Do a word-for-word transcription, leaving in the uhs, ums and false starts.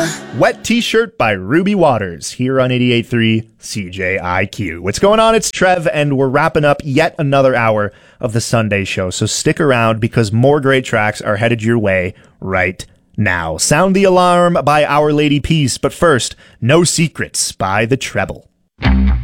Wet T-Shirt by Ruby Waters here on eighty-eight point three C J I Q. What's going on? It's Trev, and we're wrapping up yet another hour of the Sunday show. So stick around because more great tracks are headed your way right now. Sound the Alarm by Our Lady Peace, but first, No Secrets by The Treble.